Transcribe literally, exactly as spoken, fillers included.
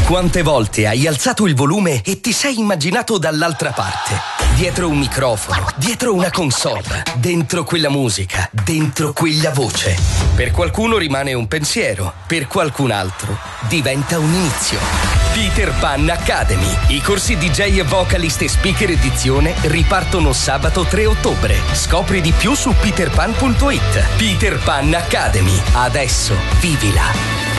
Quante volte hai alzato il volume e ti sei immaginato dall'altra parte? Dietro un microfono, dietro una console, dentro quella musica, dentro quella voce. Per qualcuno rimane un pensiero, per qualcun altro diventa un inizio. Peter Pan Academy. I corsi D J e vocalist e speaker edizione ripartono sabato tre ottobre. Scopri di più su peter pan punto it. Peter Pan Academy. Adesso vivila.